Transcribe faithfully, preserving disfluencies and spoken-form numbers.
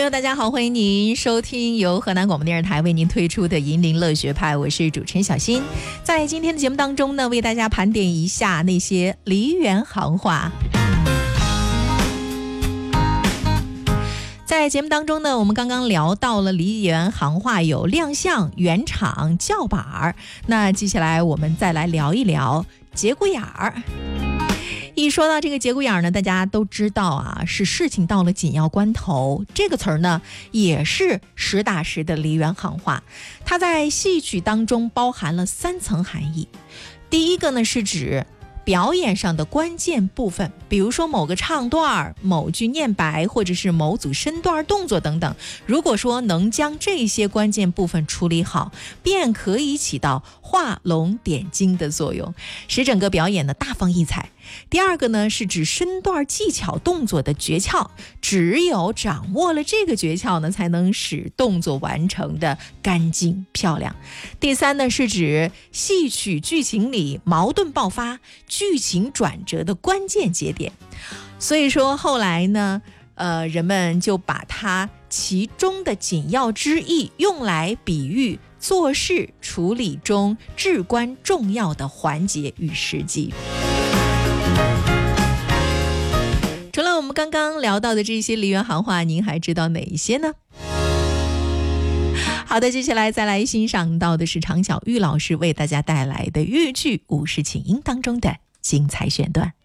友大家好，欢迎您收听由河南广播电视台为您推出的银铃乐学派，我是主持人小新。在今天的节目当中呢，为大家盘点一下那些梨园行话。在节目当中呢，我们刚刚聊到了梨园行话有亮相、圆场、叫板儿，那接下来我们再来聊一聊节骨眼儿。一说到这个节骨眼儿呢，大家都知道啊，是事情到了紧要关头。这个词儿呢，也是实打实的梨园行话，它在戏曲当中包含了三层含义。第一个呢，是指表演上的关键部分，比如说某个唱段、某句念白，或者是某组身段动作等等，如果说能将这些关键部分处理好，便可以起到画龙点睛的作用，使整个表演呢大放异彩。第二个呢，是指身段技巧动作的诀窍，只有掌握了这个诀窍呢，才能使动作完成的干净漂亮。第三呢，是指戏曲剧情里矛盾爆发、剧情转折的关键节点。所以说后来呢，呃，人们就把它其中的紧要之意用来比喻做事处理中至关重要的环节与时机。除了我们刚刚聊到的这些梨园行话，您还知道哪一些呢？好的，接下来再来欣赏到的是常小玉老师为大家带来的豫剧《武氏请缨》当中的精彩选段。